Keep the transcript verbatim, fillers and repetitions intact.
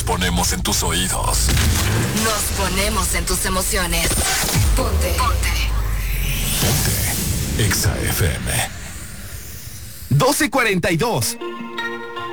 Nos ponemos en tus oídos. Nos ponemos en tus emociones. Ponte. Ponte. Ponte. Exa F M. doce cuarenta y dos.